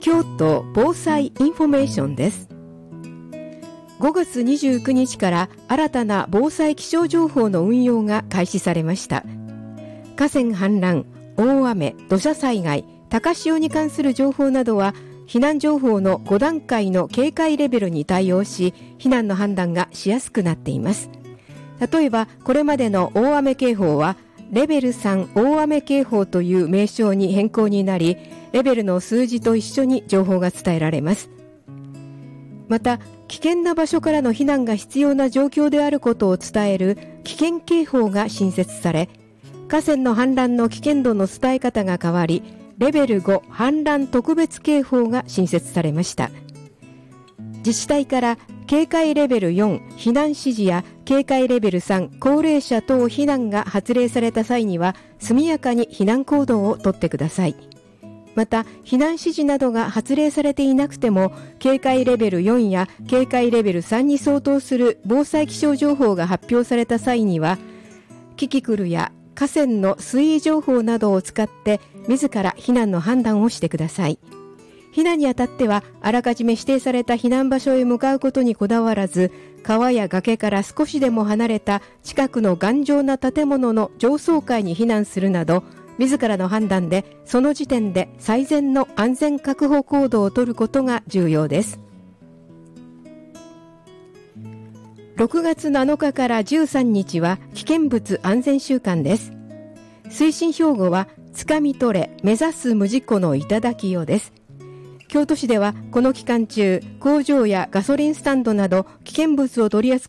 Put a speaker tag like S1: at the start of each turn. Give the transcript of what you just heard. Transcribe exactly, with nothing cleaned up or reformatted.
S1: 京都防災インフォメーションです。ごがつにじゅうくにちから新たな防災気象情報の運用が開始されました。河川氾濫、大雨、土砂災害、高潮に関する情報などは避難情報のごだんかいの警戒レベルに対応し、避難の判断がしやすくなっています。例えばこれまでの大雨警報はレベルさん大雨警報という名称に変更になり、レベルの数字と一緒に情報が伝えられます。また危険な場所からの避難が必要な状況であることを伝える危険警報が新設され、河川の氾濫の危険度の伝え方が変わり、レベルご氾濫特別警報が新設されました。自治体から警戒レベルよん避難指示や警戒レベルさん高齢者等避難が発令された際には速やかに避難行動をとってください。また避難指示などが発令されていなくても警戒レベルよんや警戒レベルさんに相当する防災気象情報が発表された際には、キキクルや河川の水位情報などを使って自ら避難の判断をしてください。避難にあたってはあらかじめ指定された避難場所へ向かうことにこだわらず、川や崖から少しでも離れた近くの頑丈な建物の上層階に避難するなど、自らの判断でその時点で最善の安全確保行動を取ることが重要です。ろくがつなのかからじゅうさんにちは危険物安全週間です。推進標語はつかみ取れ目指す無事故の頂よです。京都市ではこの期間中、工場やガソリンスタンドなど危険物を取り扱